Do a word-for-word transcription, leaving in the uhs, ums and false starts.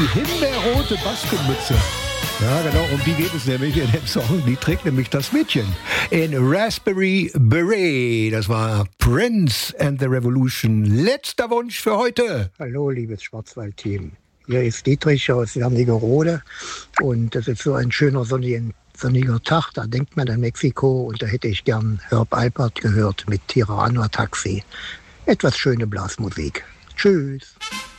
Die himbeerrote Baskenmütze. Ja, genau, um die geht es nämlich in dem Song. Die trägt nämlich das Mädchen in Raspberry Beret. Das war Prince and the Revolution. Letzter Wunsch für heute. Hallo, liebes Schwarzwald-Team. Hier ist Dietrich aus Wernigerode und das ist so ein schöner sonniger, sonniger Tag. Da denkt man an Mexiko und da hätte ich gern Herb Alpert gehört mit Tirana Taxi. Etwas schöne Blasmusik. Tschüss.